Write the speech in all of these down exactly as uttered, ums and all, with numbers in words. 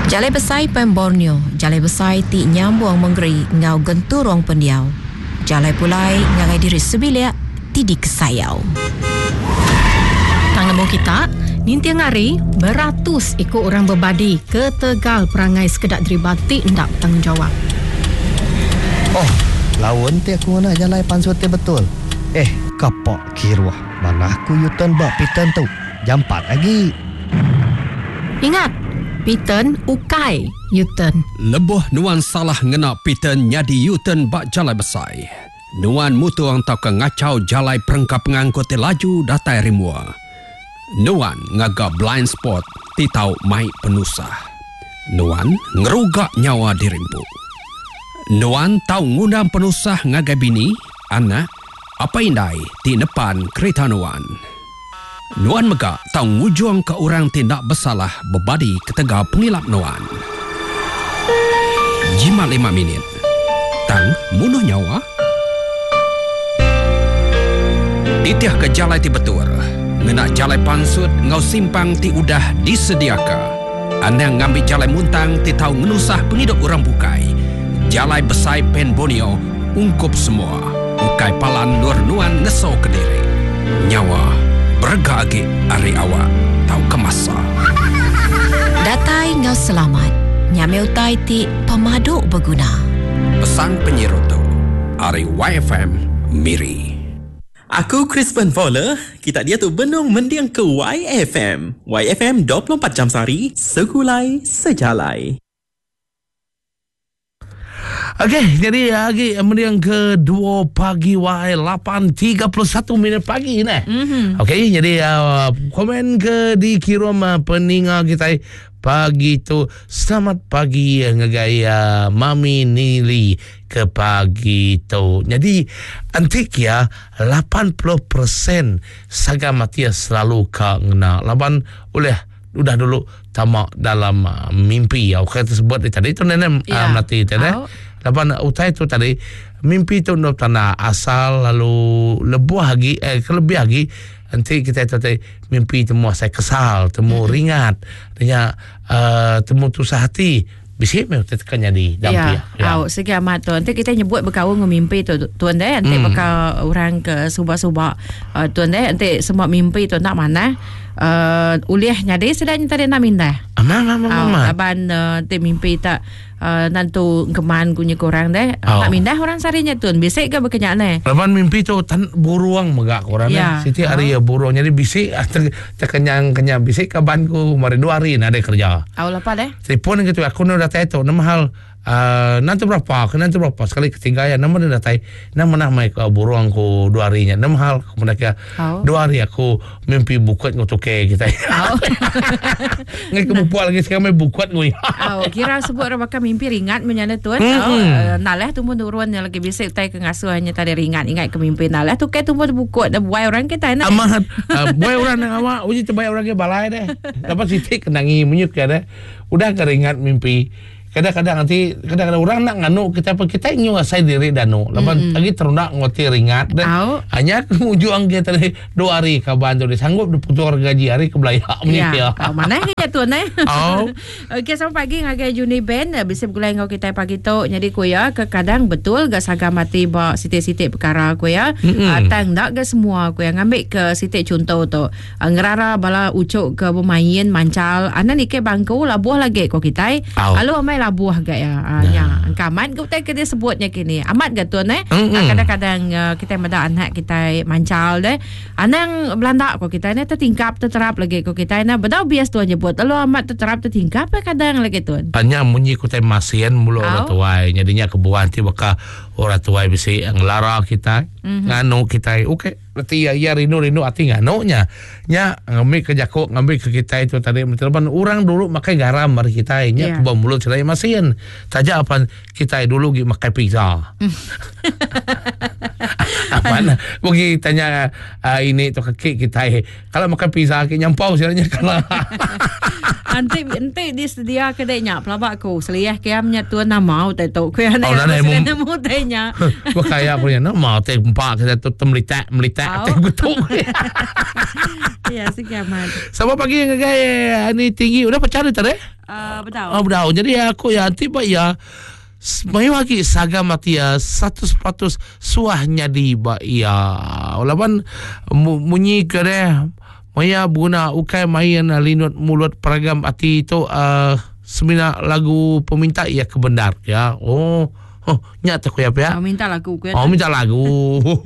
Jalai besai pen Borneo, jalai besai ti nyambung menggeri ngau genturong pendiau. Jalai pulai ngagai diri sebilia ti di kesayau. Tang nemu kita, ninti ngari beratus ikut orang berbadi ke Tegal perangai sekedak deribati ndak tanggungjawab. Oh, lawan ti aku nak jalai pansut ti betul. Eh, kapok kirwah. Mana aku yutan bak pitan tu. Jampat lagi. Ingat, Piten ukai Yutan. Lebuh nuan salah ngena Piten nyadi Yutan bak jalai besai. Nuan mutuang tau ke ngacau jalai perengkap ngangkut laju datai rimua. Nuan ngaga blind spot ti tau mai penusah. Nuan ngerugak nyawa dirimpu. Nuan tau ngundang penusah ngagai bini, anak, apa indai ti depan kereta Nuan. Nuan megak tau ngujung ke orang tindak bersalah berbadi ketega pengilap Nuan. Jimat lima minit. Tang munuh nyawa. Titiah ke jalai ti betul. Ngenak jalai pansut ngau simpang ti udah disediaka. Anang ngambil jalai muntang ti tau ngenusah penghidup orang bukai. Jalai besai pen Borneo ungkup semua. Ukai palan luar Nuan ngeso ke diri. Nyawa berga agi ari awak tau kemasa. Datai ngau selamat. Nyame utai ti pemaduk berguna. Pesan penyirutu ari Y F M Miri. Aku Crispin Fowler. Kita dia tu benung mendiang ke Y F M. Y F M dua puluh empat jam sehari, sekulai sejalai. Okey, jadi lagi kemudian kedua pagi Y lapan tiga puluh satu minit pagi ni. Mm-hmm. Okey, jadi uh, komen ke dikirim uh, peningat kita pagi tu. Selamat pagi ngagai uh, Mami Nili ke pagi tu. Jadi antik ya lapan puluh peratus sagam matia selalu ka ngena. Laban oleh udah dulu tamak dalam uh, mimpi ya. Kata sebut tadi tu nenek yeah. uh, melati tadi. Oh. Lapan utai tu tadi mimpi tu nak tanah asal lalu lebuh lagi eh kelebih lagi nanti kita tu tadi mimpi temu saya kesal temu mm-hmm. ringat dengan uh, temu tusah hati bisik memang tekan jadi dampi ya. Ya. Au segi amat tu nanti kita nyebut berkawan dengan mimpi tu tuan deh nanti mm. bakal orang ke subak-subak uh, tuan deh nanti semua mimpi tu nak mana uh, ulih nyadi sedang tadi nak mindah aman aman aman aban nanti mimpi tak Uh, nantu keman kunya korang deh oh. Nak mindah orang sarinya tuan bisik ke berkenyak ni laban mimpi tu tan buruang megak korang ya. Siti hari oh. ya buruang jadi bisik ter, terkenyang kenyang bisik ke banku mari dua hari nak ada kerja au apa deh telefon gitu aku nak datang tu nama hal uh, nanti berapa nanti berapa sekali ketinggalan nama dia datang nama nak mai ke buruang ku dua harinya nama hal kemudian ke oh. dua hari aku mimpi bukut ngutuke kita oh. ngai kamu pual lagi sekarang mai bukut ngui au kira sebut orang bakal mimpi ringat menyana tuan mm-hmm. oh, uh, nalah tumbuh turun yang lagi bisik tai ke ngasuh hanya tadi ringat ingat ke mimpi nalah tu ke tumbuh bukut dah buai orang kita nak amat uh, buai orang nang awak uji terbaik orang ke balai deh dapat sitik kenangi menyuk ya deh udah keringat mimpi kadang-kadang nanti kadang-kadang orang nak nganu kita apa kita ingin ngasai diri danu lepas mm-hmm. lagi terunak ngoti ringat dan oh. hanya kemujuang kita tadi dua hari kaban tu disanggup diputur gaji hari kebelayak menyuk ya oh, mana kita tuan eh oh. Okey selamat pagi ngagai Juni Ben bisa gulai ngau kita pagi tu jadi ku ya kadang betul gak sagam mati ba sitik-sitik perkara ku ya mm-hmm. uh, tang dak gak semua ku yang ngambil ke sitik contoh tu uh, ngerara bala ucuk ke bermain mancal ana ni ke bangku labuh lagi ku kita oh. Lalu amai labuh gak ya uh, nah. Yang angkamat kita ke dia sebutnya kini amat gak tuan eh mm-hmm. uh, kadang-kadang uh, kita mada anak kita mancal deh anang Belanda ko kita ni tertingkap terterap lagi ko kita ni bedau bias tuan nyebut lalu amat terterap tertingkap kadang lagi tuan hanya munyi ko tay masian mulu orang tuai jadinya kebuan ti baka orang tuai bisa ngelara kita mm-hmm. nganu kita okey berarti ya, ya rinu rinu ati nganu nya nya ngambil ke jako ngambil ke kita itu tadi mentelan orang dulu makai garam mari kita nya yeah. Kebun mulut cerai masian saja apa kita dulu gi makai pizza mana bagi tanya uh, ini tu kaki kita kalau makan pizza ke nyampau sebenarnya kalau Nanti nanti disedia kedainya pelabak ku seliah kiamnya tuan nama utai tu ku yang Oh, nanti mu- nemu tanya. Gua kayak punya nama teh empat kita tu melitak melitak teh betul. Ya si kiamat. Sama pagi yang gaya ni tinggi udah pecah tadi. Uh, betul. Oh, betul. Jadi aku ya tiba ya May wagi saga matia seratus peratus suahnya di ba ya olaban munyi kere maya buna ukai mayan linut mulut peragam ati itu uh, semina lagu peminta ya kebenar ya oh oh nyata ku ya ya oh, minta lagu ku oh minta lagu oh.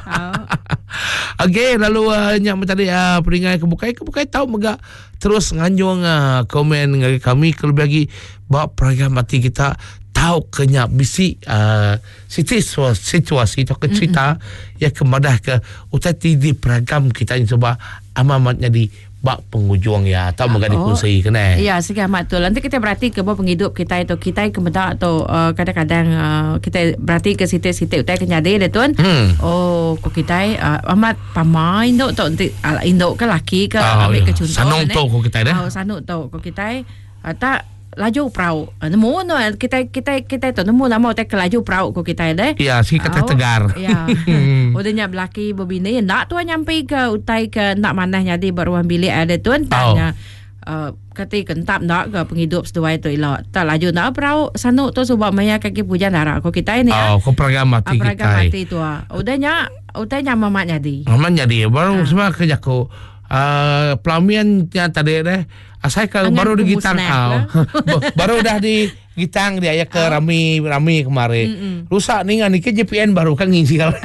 Okey lalu uh, nyak tadi uh, peringai kebukai kebukai tahu mega terus nganjung uh, komen ngagi kami kalau bagi ba peragam ati kita tahu kenyak bisi uh, situasi situasi itu cerita mm-hmm. ya kemadah ke utati di peragam kita ini coba amamatnya di bak penghujung ya tahu oh. Mengenai kunci kena ya sekian tu nanti kita berarti ke bawah penghidup kita itu kita kemudah atau uh, kadang-kadang uh, kita berarti ke situ-situ utai kenyade deh tuan hmm. oh kok kita uh, amat pamai indo tu nanti ala indo ke laki ke oh, ambil ya. Ke contoh sanok tu kok kita dah oh sanok tu kok kita uh, tak laju perahu nemu no kita kita kita tu nemu nama utai ke laju perahu kok kita deh ya si kata oh, tegar ya udahnya belaki bobine nak tuan nyampe ke utai ke nak manah jadi beruang bilik ada tuan tanya oh. uh, kata kentap nak ke penghidup sedua itu elok tak laju nak perahu sanuk tu sebab maya kaki pujan darah kok kita ini ya oh kok peragam mati kita peragam mati tu udahnya udahnya mamak jadi mamak jadi baru semua kerja ko Uh, pelamiannya tadi deh asai ke baru di gitang oh. Baru dah di gitang dia ya ke oh. rami rami kemarin mm-mm. Rusak nih kan ke J P N baru kan ngisi kalau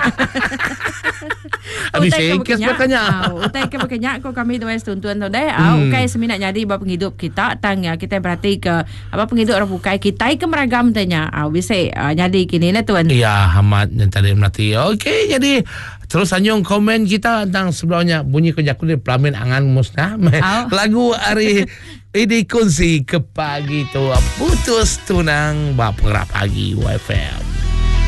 habis kes makanya utai ke makanya ko kami dua tuntuan tu deh au kai seminat jadi bab penghidup kita tang ya kita berarti ke apa penghidup orang bukai kita ke meragam tanya au bisa uh, jadi kini lah tuan iya hamat yang tadi nanti okey jadi terus anjung komen kita tentang sebelumnya bunyi kerja kulit pelamin angan musnah oh. Lagu hari ini kunci ke pagi tu putus tunang bab pengerap pagi W F M